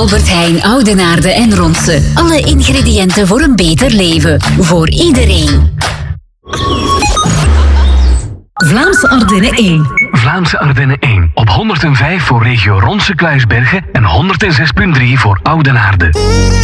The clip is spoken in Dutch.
Albert Heijn, Oudenaarde en Ronse. Alle ingrediënten voor een beter leven. Voor iedereen. Vlaamse Ardennen 1. Vlaamse Ardennen 1. Op 105 voor regio Ronse Kluisbergen en 106.3 voor Oudenaarde.